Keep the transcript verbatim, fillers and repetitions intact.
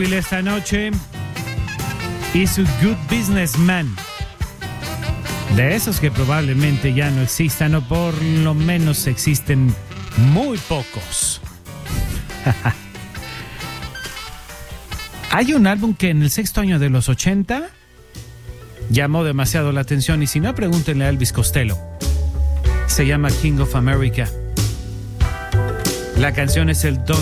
Esta noche is a good businessman. De esos que probablemente ya no existan, o por lo menos existen muy pocos. Hay un álbum que en el sexto año de los ochenta llamó demasiado la atención, y si no, pregúntenle a Elvis Costello. Se llama King of America. La canción es el Don't